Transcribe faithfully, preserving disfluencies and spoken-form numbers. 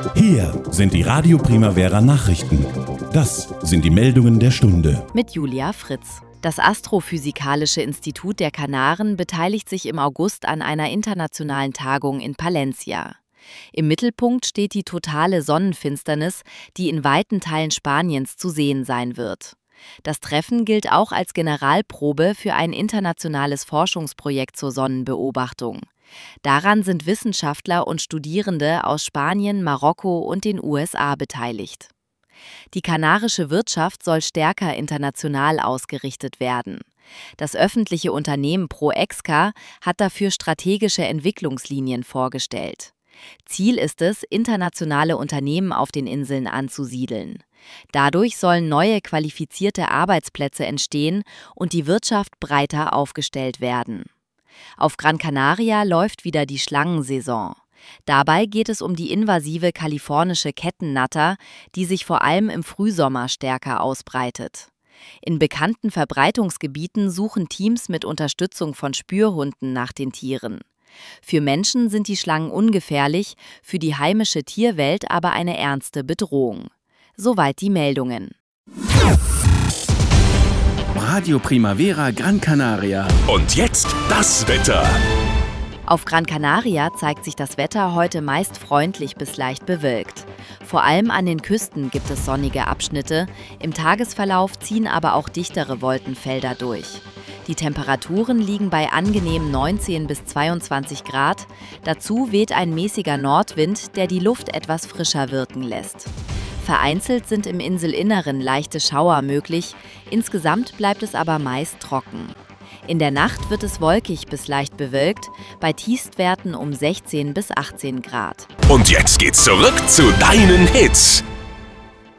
Hier sind die Radio Primavera Nachrichten. Das sind die Meldungen der Stunde. Mit Julia Fritz. Das Astrophysikalische Institut der Kanaren beteiligt sich im August an einer internationalen Tagung in Palencia. Im Mittelpunkt steht die totale Sonnenfinsternis, die in weiten Teilen Spaniens zu sehen sein wird. Das Treffen gilt auch als Generalprobe für ein internationales Forschungsprojekt zur Sonnenbeobachtung. Daran sind Wissenschaftler und Studierende aus Spanien, Marokko und den U S A beteiligt. Die kanarische Wirtschaft soll stärker international ausgerichtet werden. Das öffentliche Unternehmen ProExca hat dafür strategische Entwicklungslinien vorgestellt. Ziel ist es, internationale Unternehmen auf den Inseln anzusiedeln. Dadurch sollen neue qualifizierte Arbeitsplätze entstehen und die Wirtschaft breiter aufgestellt werden. Auf Gran Canaria läuft wieder die Schlangensaison. Dabei geht es um die invasive kalifornische Kettennatter, die sich vor allem im Frühsommer stärker ausbreitet. In bekannten Verbreitungsgebieten suchen Teams mit Unterstützung von Spürhunden nach den Tieren. Für Menschen sind die Schlangen ungefährlich, für die heimische Tierwelt aber eine ernste Bedrohung. Soweit die Meldungen. Radio Primavera Gran Canaria. Und jetzt das Wetter. Auf Gran Canaria zeigt sich das Wetter heute meist freundlich bis leicht bewölkt. Vor allem an den Küsten gibt es sonnige Abschnitte, im Tagesverlauf ziehen aber auch dichtere Wolkenfelder durch. Die Temperaturen liegen bei angenehm neunzehn bis zweiundzwanzig Grad. Dazu weht ein mäßiger Nordwind, der die Luft etwas frischer wirken lässt. Vereinzelt sind im Inselinneren leichte Schauer möglich, insgesamt bleibt es aber meist trocken. In der Nacht wird es wolkig bis leicht bewölkt, bei Tiefstwerten um sechzehn bis achtzehn Grad. Und jetzt geht's zurück zu deinen Hits.